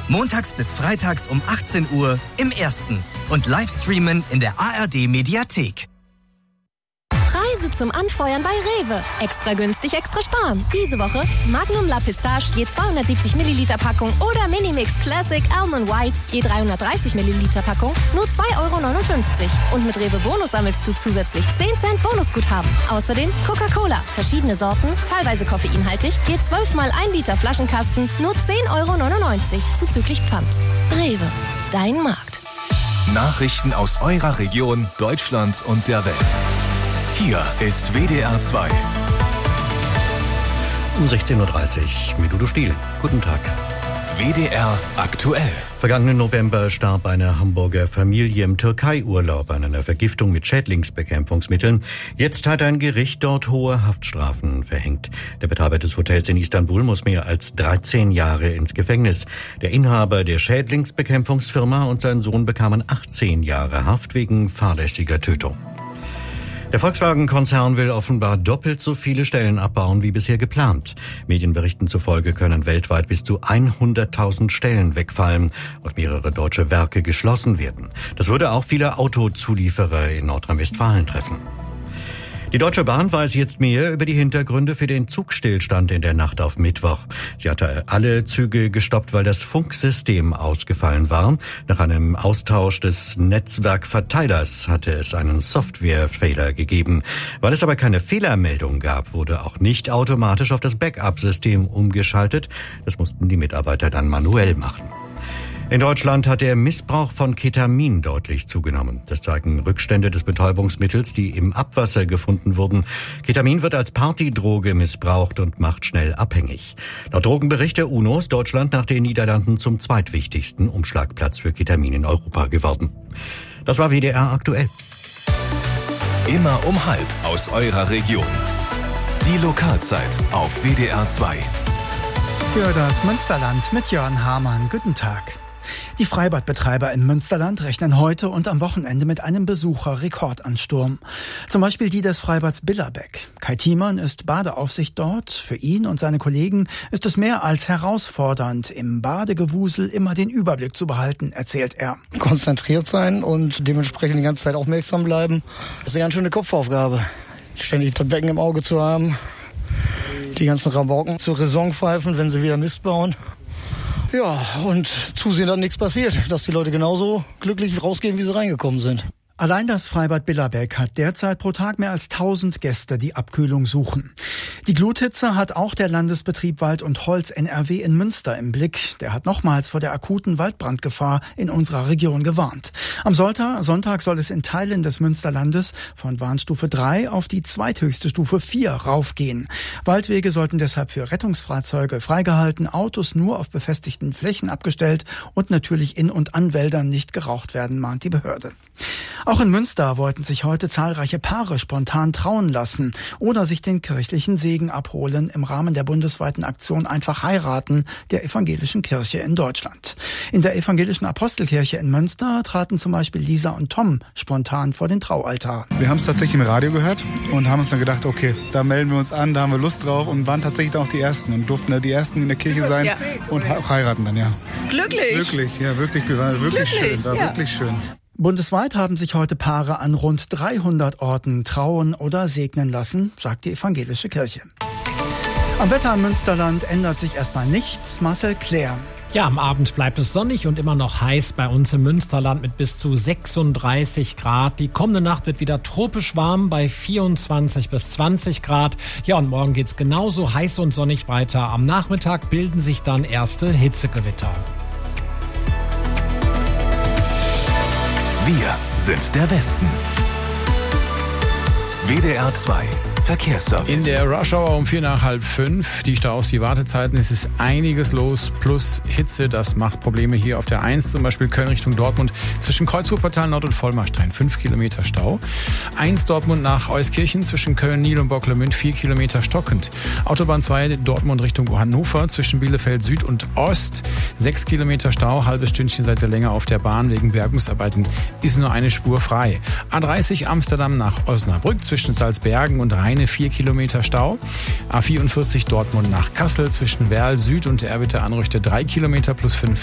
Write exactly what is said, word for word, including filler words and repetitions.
Montags bis freitags um achtzehn Uhr im Ersten und Livestreamen in der A R D-Mediathek. Preise zum Anfeuern bei Rewe. Extra günstig, extra sparen. Diese Woche Magnum La Pistache je zweihundertsiebzig Milliliter Packung oder Minimix Classic Almond White je dreihundertdreißig Milliliter Packung nur zwei Euro neunundfünfzig. Und mit Rewe Bonus sammelst du zusätzlich zehn Cent Bonusguthaben. Außerdem Coca-Cola, verschiedene Sorten, teilweise koffeinhaltig, je zwölf mal ein Liter Flaschenkasten nur zehn Euro neunundneunzig zuzüglich Pfand. Rewe, dein Markt. Nachrichten aus eurer Region, Deutschlands und der Welt. Hier ist W D R zwei. Um sechzehn Uhr dreißig mit Udo Stiel. Guten Tag. W D R aktuell. Vergangenen November starb eine Hamburger Familie im Türkei-Urlaub an einer Vergiftung mit Schädlingsbekämpfungsmitteln. Jetzt hat ein Gericht dort hohe Haftstrafen verhängt. Der Betreiber des Hotels in Istanbul muss mehr als dreizehn Jahre ins Gefängnis. Der Inhaber der Schädlingsbekämpfungsfirma und sein Sohn bekamen achtzehn Jahre Haft wegen fahrlässiger Tötung. Der Volkswagen-Konzern will offenbar doppelt so viele Stellen abbauen wie bisher geplant. Medienberichten zufolge können weltweit bis zu hunderttausend Stellen wegfallen und mehrere deutsche Werke geschlossen werden. Das würde auch viele Autozulieferer in Nordrhein-Westfalen treffen. Die Deutsche Bahn weiß jetzt mehr über die Hintergründe für den Zugstillstand in der Nacht auf Mittwoch. Sie hatte alle Züge gestoppt, weil das Funksystem ausgefallen war. Nach einem Austausch des Netzwerkverteilers hatte es einen Softwarefehler gegeben. Weil es aber keine Fehlermeldung gab, wurde auch nicht automatisch auf das Backup-System umgeschaltet. Das mussten die Mitarbeiter dann manuell machen. In Deutschland hat der Missbrauch von Ketamin deutlich zugenommen. Das zeigen Rückstände des Betäubungsmittels, die im Abwasser gefunden wurden. Ketamin wird als Partydroge missbraucht und macht schnell abhängig. Laut Drogenbericht der UNO ist Deutschland nach den Niederlanden zum zweitwichtigsten Umschlagplatz für Ketamin in Europa geworden. Das war W D R aktuell. Immer um halb aus eurer Region. Die Lokalzeit auf W D R zwei. Für das Münsterland mit Jörn Hamann. Guten Tag. Die Freibadbetreiber im Münsterland rechnen heute und am Wochenende mit einem Besucherrekordansturm. Zum Beispiel die des Freibads Billerbeck. Kai Thiemann ist Badeaufsicht dort. Für ihn und seine Kollegen ist es mehr als herausfordernd, im Badegewusel immer den Überblick zu behalten, erzählt er. Konzentriert sein und dementsprechend die ganze Zeit aufmerksam bleiben. Das ist eine ganz schöne Kopfaufgabe. Ständig das Becken im Auge zu haben, die ganzen Rabauken zur Raison pfeifen, wenn sie wieder Mist bauen. Ja, und zusehen, dass nichts passiert, dass die Leute genauso glücklich rausgehen, wie sie reingekommen sind. Allein das Freibad Billerbeck hat derzeit pro Tag mehr als tausend Gäste, die Abkühlung suchen. Die Gluthitze hat auch der Landesbetrieb Wald und Holz N R W in Münster im Blick. Der hat nochmals vor der akuten Waldbrandgefahr in unserer Region gewarnt. Am Sonntag soll es in Teilen des Münsterlandes von Warnstufe drei auf die zweithöchste Stufe vier raufgehen. Waldwege sollten deshalb für Rettungsfahrzeuge freigehalten, Autos nur auf befestigten Flächen abgestellt und natürlich in und an Wäldern nicht geraucht werden, mahnt die Behörde. Auch in Münster wollten sich heute zahlreiche Paare spontan trauen lassen oder sich den kirchlichen Segen abholen im Rahmen der bundesweiten Aktion Einfach heiraten der evangelischen Kirche in Deutschland. In der evangelischen Apostelkirche in Münster traten zum Beispiel Lisa und Tom spontan vor den Traualtar. Wir haben es tatsächlich im Radio gehört und haben uns dann gedacht, okay, da melden wir uns an, da haben wir Lust drauf und waren tatsächlich dann auch die Ersten und durften da die Ersten in der Kirche sein ja. und auch heiraten dann, ja. Glücklich. Glücklich, ja, wirklich, wirklich Glücklich, schön, war ja. wirklich schön. Bundesweit haben sich heute Paare an rund dreihundert Orten trauen oder segnen lassen, sagt die evangelische Kirche. Am Wetter im Münsterland ändert sich erstmal nichts. Marcel Claire. Ja, am Abend bleibt es sonnig und immer noch heiß bei uns im Münsterland mit bis zu sechsunddreißig Grad. Die kommende Nacht wird wieder tropisch warm bei vierundzwanzig bis zwanzig Grad. Ja, und morgen geht's genauso heiß und sonnig weiter. Am Nachmittag bilden sich dann erste Hitzegewitter. Wir sind der Westen. W D R zwei Verkehrsservice. In der Rush-Hour um vier nach halb fünf, die Staus, die Wartezeiten, es ist einiges los, plus Hitze, das macht Probleme hier auf der eins, zum Beispiel Köln Richtung Dortmund, zwischen Kreuzwurportal Nord und Vollmarstein, fünf Kilometer Stau. eins Dortmund nach Euskirchen, zwischen Köln, Niel und Bocklemünd, vier Kilometer stockend. Autobahn zwei Dortmund Richtung Hannover, zwischen Bielefeld Süd und Ost, sechs Kilometer Stau, halbes Stündchen seid ihr länger auf der Bahn, wegen Bergungsarbeiten ist nur eine Spur frei. A dreißig Amsterdam nach Osnabrück, zwischen Salzbergen und Rheine, vier Kilometer Stau. A vierundvierzig Dortmund nach Kassel, zwischen Werl Süd und Erwitte Anrüchte drei Kilometer plus fünf